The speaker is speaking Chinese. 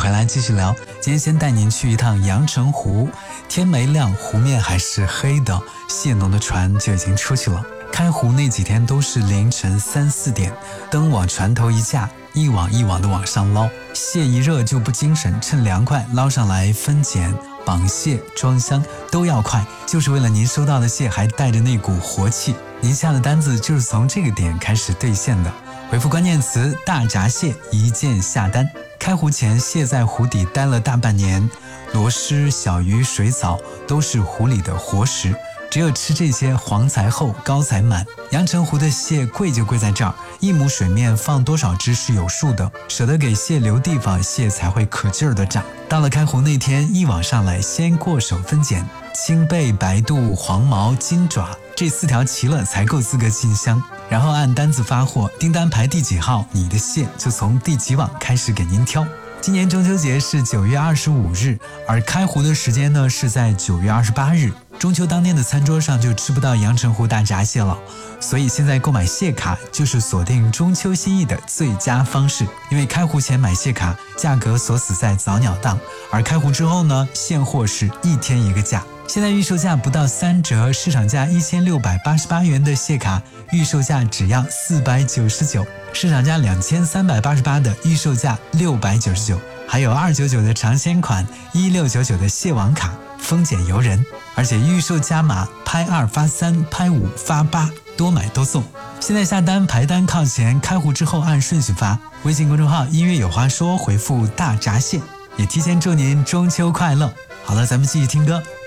回来继续聊。今天先带您去一趟阳澄湖，天没亮，湖面还是黑的，蟹农的船就已经出去了。开湖那几天都是凌晨3、4点，灯往船头一架，一网一网的往上捞，蟹一热就不精神，趁凉快捞上来分拣、绑蟹、装箱都要快，就是为了您收到的蟹还带着那股活气。您下的单子就是从这个点开始兑现的。回复关键词大闸蟹，一键下单。开湖前，蟹在湖底待了大半年，螺蛳、小鱼、水草都是湖里的活食，只有吃这些，黄才厚，高才满。阳澄湖的蟹贵就贵在这儿，一亩水面放多少只是有数的，舍得给蟹留地方，蟹才会可劲儿的长。到了开湖那天，一网上来，先过手分拣，青背、白肚、黄毛、金爪这4条齐了才够资格进箱，然后按单子发货，订单排第几号，你的蟹就从第几网开始给您挑。今年中秋节是9月25日，而开湖的时间呢是在9月28日。中秋当天的餐桌上就吃不到阳澄湖大闸蟹了，所以现在购买蟹卡就是锁定中秋心意的最佳方式。因为开湖前买蟹卡，价格锁死在早鸟档，而开湖之后呢，现货是1天1个价。现在预售价不到3折，市场价1688元的蟹卡，预售价只要499，市场价2388的预售价699，还有299的尝鲜款，1699的蟹网卡，丰俭由人，而且预售加码，拍2发3，拍5发8，多买多送。现在下单排单靠前，开湖之后按顺序发。微信公众号音乐有话说，回复大闸蟹，也提前祝您中秋快乐。好了，咱们继续听歌。